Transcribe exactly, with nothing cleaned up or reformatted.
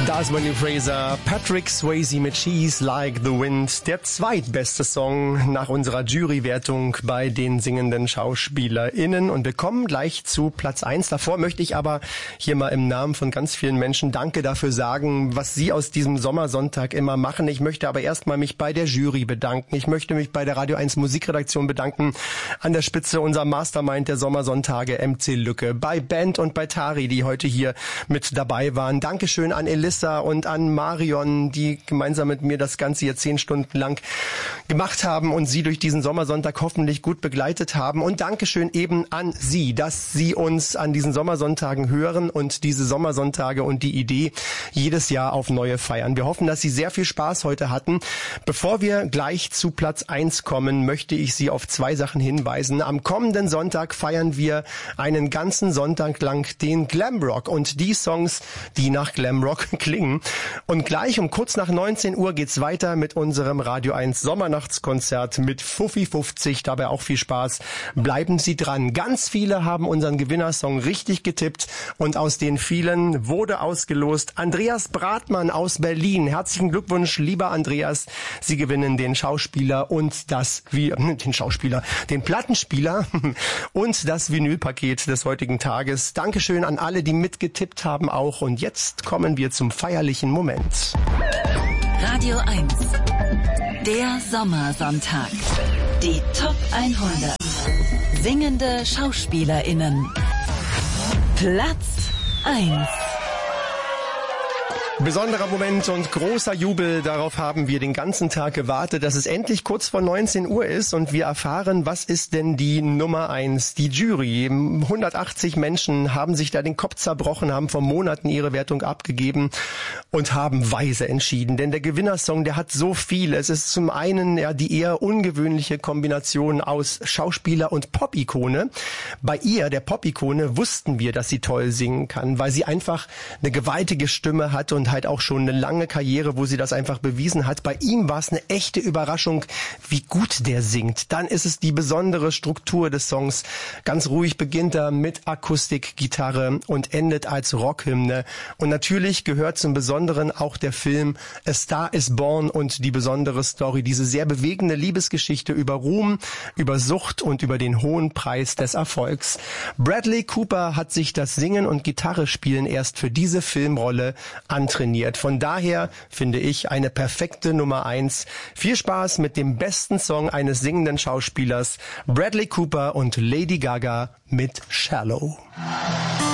Da ist Wendy Fraser, Patrick Swayze mit She's Like the Wind, der zweitbeste Song nach unserer Jurywertung bei den singenden SchauspielerInnen. Und wir kommen gleich zu Platz eins. Davor möchte ich aber hier mal im Namen von ganz vielen Menschen Danke dafür sagen, was Sie aus diesem Sommersonntag immer machen. Ich möchte aber erstmal mich bei der Jury bedanken. Ich möchte mich bei der Radio eins Musikredaktion bedanken. An der Spitze unser Mastermind der Sommersonntage, M C Lücke. Bei Band und bei Tari, die heute hier mit dabei waren. Dankeschön an Elissa und an Marion, die gemeinsam mit mir das Ganze hier zehn Stunden lang gemacht haben und Sie durch diesen Sommersonntag hoffentlich gut begleitet haben. Und Dankeschön eben an Sie, dass Sie uns an diesen Sommersonntagen hören und diese Sommersonntage und die Idee jedes Jahr auf neue feiern. Wir hoffen, dass Sie sehr viel Spaß heute hatten. Bevor wir gleich zu Platz eins kommen, möchte ich Sie auf zwei Sachen hinweisen. Am kommenden Sonntag feiern wir einen ganzen Sonntag lang den Glamrock und die Songs, die nach Glamrock klingen. Und gleich um kurz nach neunzehn Uhr geht's weiter mit unserem Radio eins Sommernachtskonzert mit Fuffi fünfzig. Dabei auch viel Spaß. Bleiben Sie dran. Ganz viele haben unseren Gewinnersong richtig getippt und aus den vielen wurde ausgelost Andreas Bratmann aus Berlin. Herzlichen Glückwunsch, lieber Andreas. Sie gewinnen den Schauspieler und das, wie, den Schauspieler, den Plattenspieler und das Vinylpaket des heutigen Tages. Dankeschön an alle, die mitgetippt haben auch. Und jetzt kommen wir zum feierlichen Moment. Radio eins. Der Sommersonntag. Die Top hundert. Singende SchauspielerInnen. Platz eins. Besonderer Moment und großer Jubel, darauf haben wir den ganzen Tag gewartet, dass es endlich kurz vor neunzehn Uhr ist und wir erfahren, was ist denn die Nummer eins, die Jury. hundertachtzig Menschen haben sich da den Kopf zerbrochen, haben vor Monaten ihre Wertung abgegeben und haben weise entschieden, denn der Gewinnersong, der hat so viel. Es ist zum einen ja die eher ungewöhnliche Kombination aus Schauspieler und Pop-Ikone. Bei ihr, der Pop-Ikone, wussten wir, dass sie toll singen kann, weil sie einfach eine gewaltige Stimme hat und halt auch schon eine lange Karriere, wo sie das einfach bewiesen hat. Bei ihm war es eine echte Überraschung, wie gut der singt. Dann ist es die besondere Struktur des Songs. Ganz ruhig beginnt er mit Akustikgitarre und endet als Rockhymne. Und natürlich gehört zum Besonderen auch der Film A Star is Born und die besondere Story, diese sehr bewegende Liebesgeschichte über Ruhm, über Sucht und über den hohen Preis des Erfolgs. Bradley Cooper hat sich das Singen und Gitarre spielen erst für diese Filmrolle antrainiert. Von daher finde ich eine perfekte Nummer eins. Viel Spaß mit dem besten Song eines singenden Schauspielers, Bradley Cooper und Lady Gaga mit Shallow.